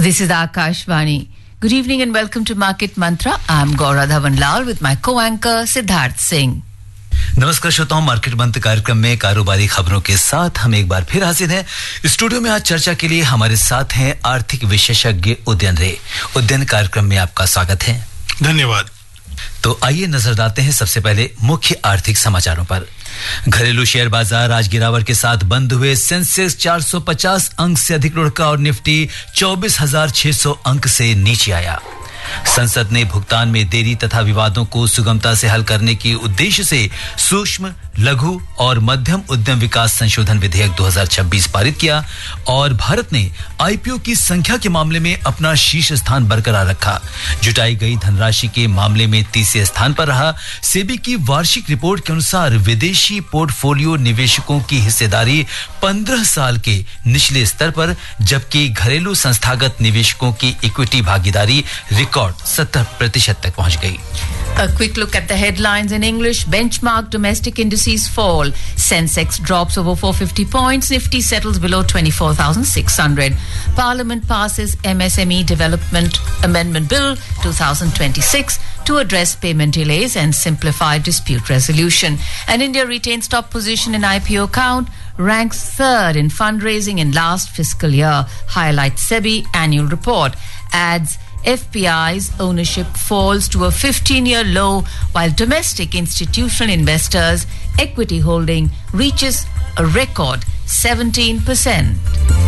This is Akashvani. Good evening and welcome to Market Mantra. I'm Gaura Dhawanlal with my co-anchor Siddharth Singh. नमस्कार श्रोताओं, market मंत्र कार्यक्रम में कारोबारी खबरों के साथ हम एक बार फिर हाजिर हैं। स्टूडियो में आज चर्चा के लिए हमारे साथ हैं आर्थिक विशेषज्ञ उदयन रे। उदयन, कार्यक्रम में आपका स्वागत है। धन्यवाद। तो आइए नजर डालते हैं सबसे पहले मुख्य आर्थिक समाचारों पर। घरेलू शेयर बाजार आज गिरावट के साथ बंद हुए। सेंसेक्स 450 अंक से अधिक लुढ़का और निफ्टी 24,600 अंक से नीचे आया। संसद ने भुगतान में देरी तथा विवादों को सुगमता से हल करने के उद्देश्य से सूक्ष्म, लघु और मध्यम उद्यम विकास संशोधन विधेयक 2026 पारित किया और भारत ने आईपीओ की संख्या के मामले में अपना शीर्ष स्थान बरकरार रखा। जुटाई गई धनराशि के मामले में तीसरे स्थान पर रहा। सेबी की वार्षिक रिपोर्ट के अनुसार विदेशी पोर्टफोलियो निवेशकों की हिस्सेदारी 15 साल के निचले स्तर पर, जबकि घरेलू संस्थागत निवेशकों की इक्विटी भागीदारी रिकॉर्ड 70% तक पहुंच गई। A quick look at the headlines in English. Benchmark domestic indices fall. Sensex drops over 450 points. Nifty settles below 24,600. Parliament passes MSME Development Amendment Bill 2026 to address payment delays and simplify dispute resolution. And India retains top position in IPO count, ranks third in fundraising in last fiscal year, highlights SEBI annual report. Adds FPI's ownership falls to a 15-year low, while domestic institutional investors' equity holding reaches a record 17%.